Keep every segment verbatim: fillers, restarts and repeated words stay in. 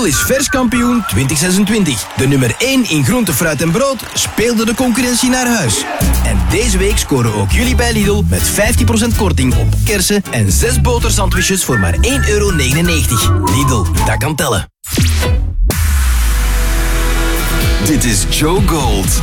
Lidl is verskampioen twintig zesentwintig. De nummer één in groente, fruit en brood speelde de concurrentie naar huis. En deze week scoren ook jullie bij Lidl met vijftien procent korting op kersen en zes botersandwiches voor maar één euro negenennegentig. Lidl, dat kan tellen. Dit is Joe Gold.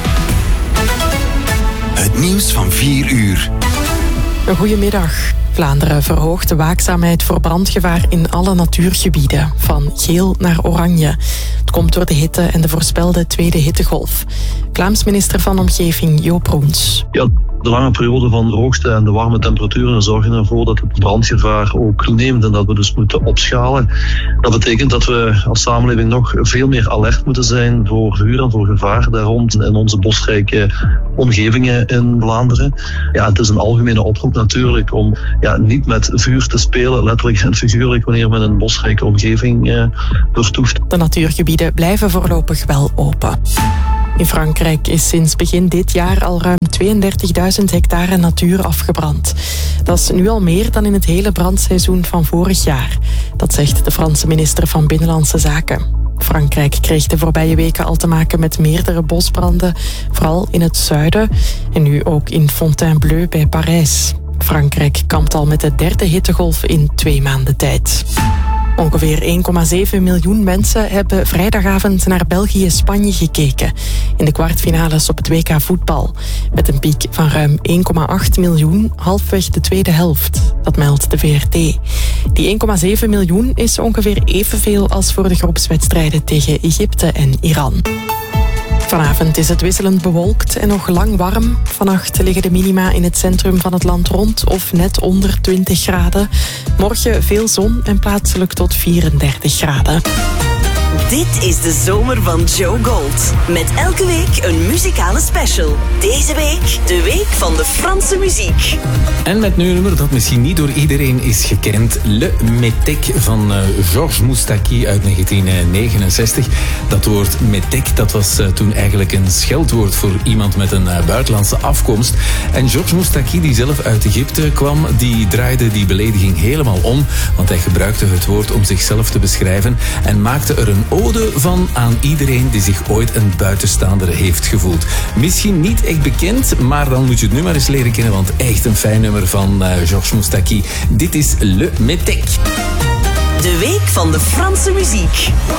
Het nieuws van vier uur. Goedemiddag. Vlaanderen verhoogt de waakzaamheid voor brandgevaar in alle natuurgebieden, van geel naar oranje. Het komt door de hitte en de voorspelde tweede hittegolf. Vlaams minister van Omgeving Joop Roens. Ja, de lange periode van droogte en de warme temperaturen zorgen ervoor dat het brandgevaar ook toeneemt en dat we dus moeten opschalen. Dat betekent dat we als samenleving nog veel meer alert moeten zijn voor vuur en voor gevaar daar rond in onze bosrijke omgevingen in Vlaanderen. Ja, het is een algemene oproep natuurlijk om ja, niet met vuur te spelen, letterlijk en figuurlijk, wanneer men een bosrijke omgeving eh, vertoeft. De natuurgebieden blijven voorlopig wel open. In Frankrijk is sinds begin dit jaar al ruim tweeëndertigduizend hectare natuur afgebrand. Dat is nu al meer dan in het hele brandseizoen van vorig jaar. Dat zegt de Franse minister van Binnenlandse Zaken. Frankrijk kreeg de voorbije weken al te maken met meerdere bosbranden, vooral in het zuiden en nu ook in Fontainebleau bij Parijs. Frankrijk kampt al met de derde hittegolf in twee maanden tijd. Ongeveer één komma zeven miljoen mensen hebben vrijdagavond naar België-Spanje gekeken in de kwartfinales op het W K voetbal. Met een piek van ruim één komma acht miljoen halfweg de tweede helft. Dat meldt de V R T. Die één komma zeven miljoen is ongeveer evenveel als voor de groepswedstrijden tegen Egypte en Iran. Vanavond is het wisselend bewolkt en nog lang warm. Vannacht liggen de minima in het centrum van het land rond of net onder twintig graden. Morgen veel zon en plaatselijk tot vierendertig graden. Dit is de zomer van Joe Gold. Met elke week een muzikale special. Deze week de week van de Franse muziek. En met nu een nummer dat misschien niet door iedereen is gekend. Le Métèque van uh, Georges Moustaki uit negentien negenenzestig. Dat woord Métèque, dat was uh, toen eigenlijk een scheldwoord voor iemand met een uh, buitenlandse afkomst. En Georges Moustaki, die zelf uit Egypte kwam, die draaide die belediging helemaal om. Want hij gebruikte het woord om zichzelf te beschrijven en maakte er een ode van aan iedereen die zich ooit een buitenstaander heeft gevoeld. Misschien niet echt bekend, maar dan moet je het nu maar eens leren kennen, want echt een fijn nummer van uh, Georges Moustaki. Dit is Le Métèque. De week van de Franse muziek.